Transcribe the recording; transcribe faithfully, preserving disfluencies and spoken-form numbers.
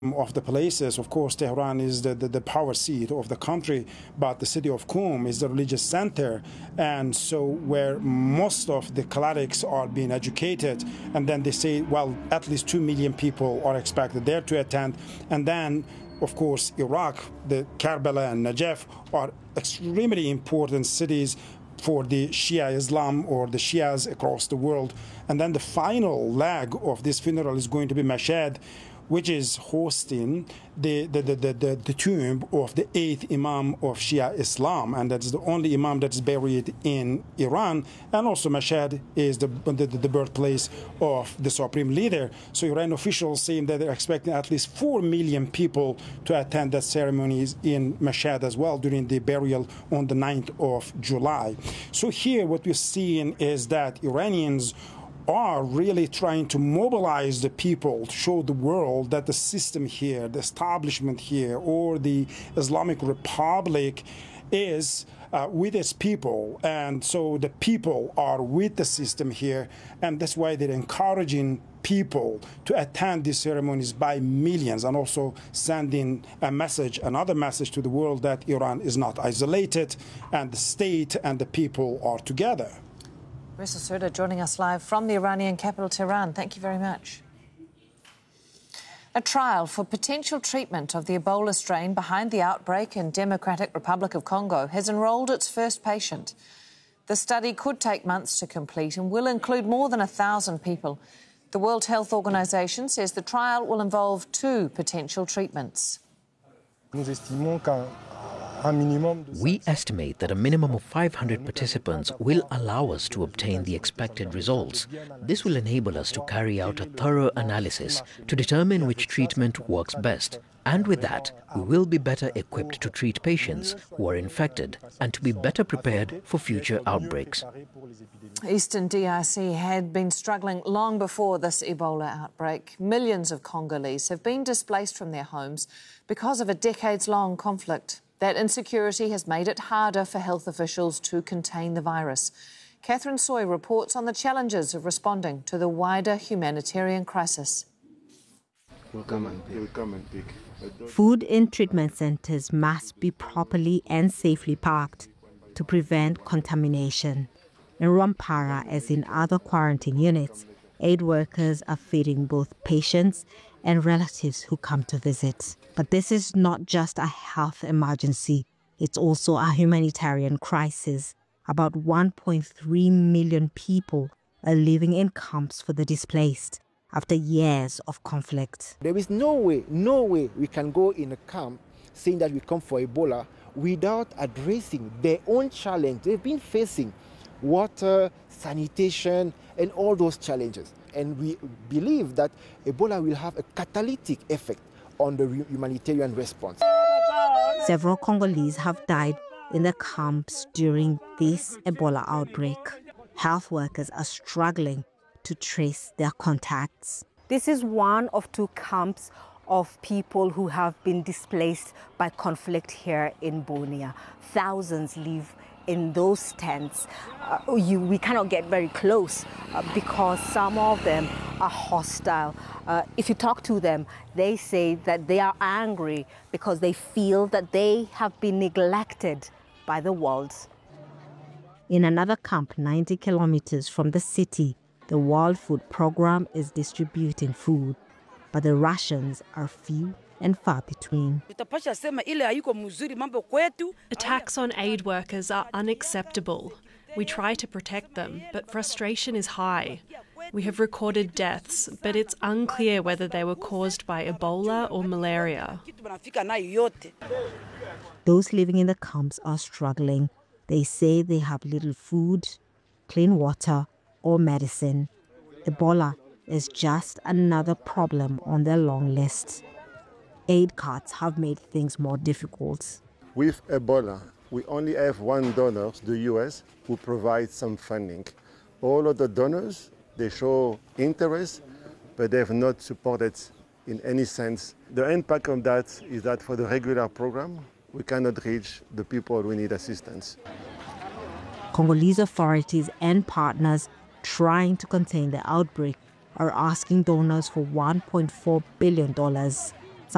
of the places. Of course, Tehran is the, the, the power seat of the country, but the city of Qom is the religious center, and so where most of the clerics are being educated, and then they say, well, at least two million people are expected there to attend, and then of course, Iraq, the Karbala and Najaf are extremely important cities for the Shia Islam or the Shias across the world. And then the final leg of this funeral is going to be Mashhad, which is hosting the, the, the, the, the, the tomb of the eighth Imam of Shia Islam, and that's the only Imam that's buried in Iran. And also Mashhad is the, the, the birthplace of the supreme leader. So Iranian officials saying that they're expecting at least four million people to attend the ceremonies in Mashhad as well during the burial on the ninth of July. So here what we're seeing is that Iranians are really trying to mobilize the people to show the world that the system here, the establishment here, or the Islamic Republic is uh, with its people. And so the people are with the system here, and that's why they're encouraging people to attend these ceremonies by millions, and also sending a message, another message to the world that Iran is not isolated, and the state and the people are together. Reza Souda joining us live from the Iranian capital, Tehran. Thank you very much. A trial for potential treatment of the Ebola strain behind the outbreak in Democratic Republic of Congo has enrolled its first patient. The study could take months to complete and will include more than a thousand people. The World Health Organization says the trial will involve two potential treatments. We estimate that a minimum of five hundred participants will allow us to obtain the expected results. This will enable us to carry out a thorough analysis to determine which treatment works best. And with that, we will be better equipped to treat patients who are infected and to be better prepared for future outbreaks. Eastern D R C had been struggling long before this Ebola outbreak. Millions of Congolese have been displaced from their homes because of a decades-long conflict. That insecurity has made it harder for health officials to contain the virus. Catherine Soy reports on the challenges of responding to the wider humanitarian crisis. Food in treatment centres must be properly and safely packed to prevent contamination. In Rwampara, as in other quarantine units, aid workers are feeding both patients and relatives who come to visit. But this is not just a health emergency, it's also a humanitarian crisis. About one point three million people are living in camps for the displaced after years of conflict. There is no way, no way we can go in a camp saying that we come for Ebola without addressing their own challenge they've been facing: water, sanitation, and all those challenges. And we believe that Ebola will have a catalytic effect on the humanitarian response. Several Congolese have died in the camps during this Ebola outbreak. Health workers are struggling to trace their contacts. This is one of two camps of people who have been displaced by conflict here in Bunia. Thousands live in those tents. Uh, you, we cannot get very close uh, because some of them are hostile. Uh, if you talk to them, they say that they are angry because they feel that they have been neglected by the world. In another camp ninety kilometers from the city, the World Food Programme is distributing food, but the rations are few and far between. Attacks on aid workers are unacceptable. We try to protect them, but frustration is high. We have recorded deaths, but it's unclear whether they were caused by Ebola or malaria. Those living in the camps are struggling. They say they have little food, clean water, or medicine. Ebola is just another problem on their long list. Aid cuts have made things more difficult. With Ebola, we only have one donor, the U S, who provides some funding. All of the donors, they show interest, but they have not supported in any sense. The impact of that is that for the regular program, we cannot reach the people who need assistance. Congolese authorities and partners trying to contain the outbreak are asking donors for one point four billion dollars.